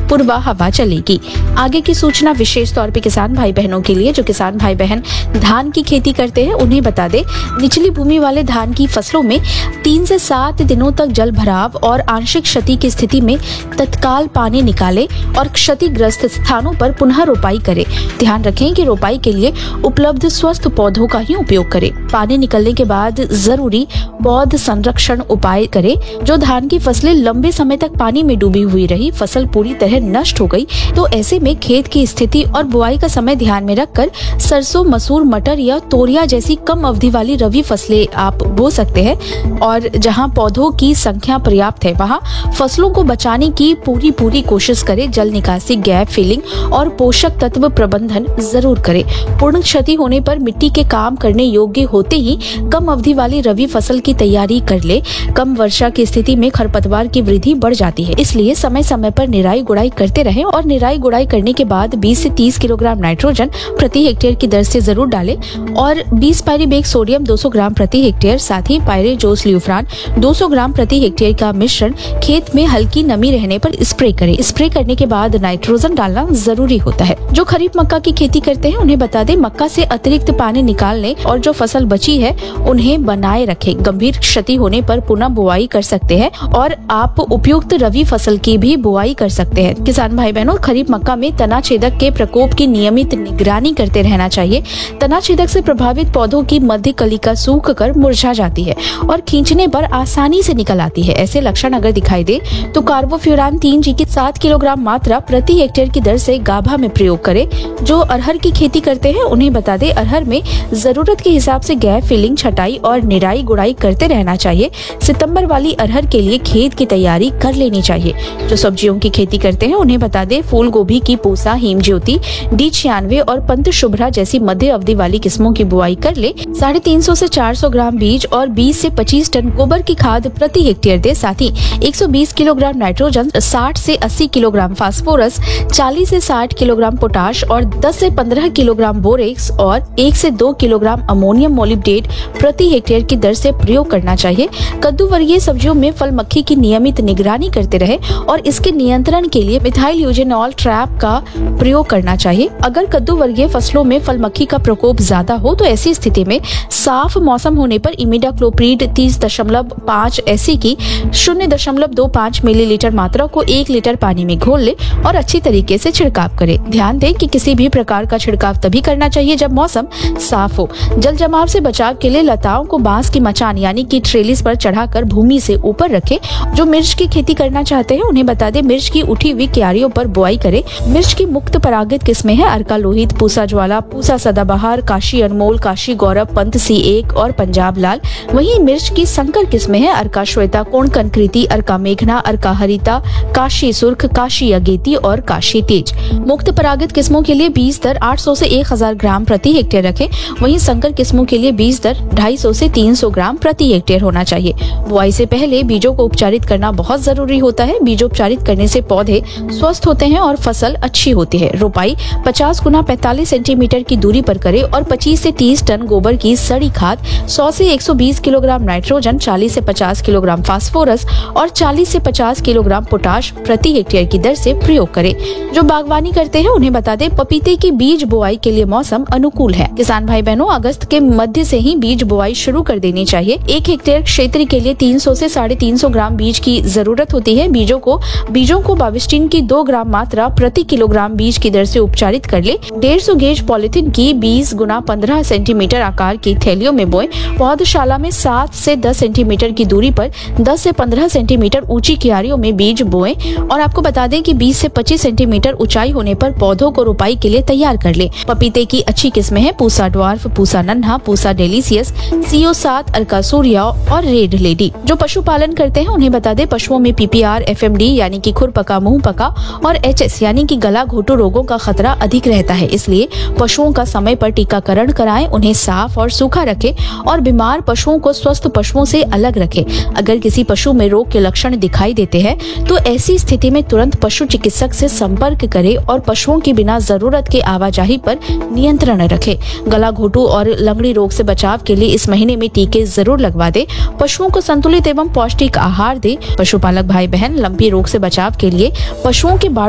पूर्वा हवा चलेगी। आगे की सूचना विशेष तौर पे किसान भाई बहनों के लिए। जो किसान भाई बहन धान की खेती करते हैं उन्हें बता दे, निचली भूमि वाले धान की फसलों में 3 से 7 दिनों तक जल भराव और आंशिक क्षति की स्थिति में तत्काल पानी निकाले और क्षतिग्रस्त स्थानों पर पुनः रोपाई करें। ध्यान रखें कि रोपाई के लिए उपलब्ध स्वस्थ पौधों का ही उपयोग करें। पानी निकलने के बाद जरूरी पौध संरक्षण उपाय करें। जो धान की फसलें लंबे समय तक पानी में डूबी हुई रही, फसल पूरी तरह नष्ट हो गई, तो ऐसे में खेत की स्थिति और बुआई का समय ध्यान में रखकर सरसों, मसूर, मटर या तोरिया जैसी कम अवधि वाली रबी फसलें आप बो सकते हैं। और जहां पौधों की संख्या पर्याप्त है वहां फसलों को बचाने की पूरी कोशिश करें। जल निकासी, गैप फिलिंग और पोषक तत्व प्रबंधन जरूर करें। पूर्ण क्षति होने पर मिट्टी के काम करने योग्य होते ही कम अवधि वाली रबी फसल की तैयारी कर ले। कम वर्षा की स्थिति में खरपतवार की वृद्धि बढ़ जाती है, इसलिए समय समय पर निराई गुड़ाई करते रहें और निराई गुड़ाई करने के बाद 20 से 30 किलोग्राम नाइट्रोजन प्रति हेक्टेयर की दर से जरूर डालें और 20 पाइरीबेक सोडियम 200 ग्राम प्रति हेक्टेयर, साथ ही पायरेजोसल्यूफ्रान 200 ग्राम प्रति हेक्टेयर का मिश्रण खेत में हल्की नमी रहने पर स्प्रे करें। स्प्रे करने के बाद नाइट्रोजन डालना जरूरी होता है। जो खरीफ मक्का की खेती करते हैं उन्हें बता दें, मक्का से अतिरिक्त पानी निकालने और जो फसल बची है उन्हें बनाए रखें। गंभीर क्षति होने पर पुनः बुआई कर सकते हैं और आप उपयुक्त रबी फसल की भी बुआई कर सकते हैं। किसान भाई बहनों, खरीफ मक्का में तना छेदक के प्रकोप की नियमित निगरानी करते रहना चाहिए। तना छेदक से प्रभावित पौधों की मध्य कलिका सूख कर मुरझा जाती है और खींचने पर आसानी से निकल आती है। ऐसे लक्षण अगर दिखाई दे तो कार्बोफ्यूरान 3G की 7 किलोग्राम मात्रा प्रति हेक्टेयर की दर से गाभा में प्रयोग करें। जो अरहर की खेती करते हैं उन्हें बता दें, अरहर में जरूरत के हिसाब से गैप फिलिंग, छटाई और निराई गुड़ाई करते रहना चाहिए। सितंबर वाली अरहर के लिए खेत की तैयारी कर लेनी चाहिए। जो सब्जियों की खेती करते हैं उन्हें बता दें, फूल गोभी की पूसा, हिम ज्योति, D96 और पंत शुभ्रा जैसी मध्य अवधि वाली किस्मों की बुआई कर ले। 350 से 400 ग्राम बीज और 20 से 25 टन गोबर की खाद प्रति हेक्टेयर दे। साथ ही 120 किलोग्राम नाइट्रोजन, 60 से 80 किलोग्राम फास्फोरस, 40 से 60 किलोग्राम पोटाश और 10 से 15 किलोग्राम बोरेक्स और 1 से 2 किलोग्राम अमोनियम मोलिब्डेट प्रति हेक्टेयर की दर से प्रयोग करना चाहिए। कद्दू वर्गीय सब्जियों में फल मक्खी की नियमित निगरानी करते रहे और इसके नियंत्रण के लिए मिथाइल यूजेनॉल ट्रैप का प्रयोग करना चाहिए। अगर कद्दू वर्गीय फसलों में फल मक्खी का प्रकोप ज्यादा हो तो ऐसी स्थिति में साफ मौसम होने पर इमिडाक्लोप्रिड 30.5 SC की 0.25 मिलीलीटर मात्रा को 1 लीटर पानी में घोल ले और अच्छी तरीके से छिड़काव करें। ध्यान दें कि किसी भी प्रकार का छिड़काव तभी करना चाहिए जब मौसम साफ हो। जल जमाव से बचाव के लिए लताओं को बांस की मचान यानी कि ट्रेलिस पर चढ़ाकर भूमि से ऊपर रखें। जो मिर्च की खेती करना चाहते हैं उन्हें बता दें, मिर्च की उठी हुई क्यारियों पर बुआई करें। मिर्च की मुक्त परागित किस्में हैं अर्का लोहित, पूसा ज्वाला, पूसा सदाबहार, काशी अनमोल, काशी गौरव, पंत C1 और पंजाब लाल। वहीं मिर्च की संकर किस्में हैं अर्का श्वेता, कोणकन कृति, अर्का मेघना, अर्का हरिता, काशी सुर्ख, काशी अगेती और काशी तेज। मुक्त परागित किस्मों के लिए बीज दर 800 से 1000 ग्राम प्रति हेक्टेयर रखें। वहीं संकर किस्मों के लिए बीज दर 250 से 300 ग्राम प्रति हेक्टेयर होना चाहिए। बुआई से पहले बीजों को उपचारित करना बहुत जरूरी होता है। बीजोपचारित करने से पौधे स्वस्थ होते हैं और फसल अच्छी होती है। रोपाई 50 गुना 45 सेंटीमीटर की दूरी पर करें और 25 से 30 टन गोबर की सड़ी खाद, 100 से 120 किलोग्राम नाइट्रोजन, 40 से 50 किलोग्राम फास्फोरस और 40 से 50 किलोग्राम पोटाश प्रति हेक्टेयर की दर से प्रयोग करें। जो बागवानी करते हैं उन्हें बता दें, पपीते की बीज बुआई के लिए मौसम अनुकूल है। किसान भाई बहनों, अगस्त के मध्य से ही बीज बुआई शुरू कर देनी चाहिए। 1 हेक्टेयर क्षेत्र के लिए 300 से 350 ग्राम बीज की जरूरत होती है। बीजों को बाविस्टिन की 2 ग्राम मात्रा प्रति किलोग्राम बीज की दर से उपचारित कर ले। 150 गेज पॉलिथीन की 20 गुना 15 सेंटीमीटर आकार की थैलियों में बोएं। पौधशाला में 7 से 10 सेंटीमीटर की दूरी पर 10 से 15 सेंटीमीटर ऊंची क्यारियों में बीज बोएं। और आपको बता दें कि 20 से 25 सेंटीमीटर ऊंचाई होने पर पौधों को रोपाई के लिए तैयार कर ले। पपीते की अच्छी किस्में हैं पूसा ड्वार्फ, पूसा नन्हा, पूसा डेलीसियस, CO7, अर्का सूर्या और रेड लेडी। जो पशुपालन करते हैं उन्हें बता दें, पशुओं में PPR, FMD यानी कि खुरपका, मुंह पका और HS यानी कि गला घोटू रोगों का खतरा अधिक रहता है। इसलिए पशुओं का समय पर टीकाकरण कराएं, उन्हें साफ और सूखा रखें और बीमार पशुओं को स्वस्थ पशुओं से अलग रखें। अगर किसी पशु में रोग के लक्षण दिखाई देते हैं तो ऐसी स्थिति में तुरंत पशु चिकित्सक से संपर्क करें और पशुओं की बिना जरूरत के आवाजाही पर नियंत्रण रखें। गला घोटू और लंगड़ी रोग से बचाव के लिए इस महीने में टीके जरूर लगवा दें। पशुओं को संतुलित एवं पौष्टिक आहार दें। पशुपालक भाई बहन, लंपी रोग से बचाव के लिए पशुओं के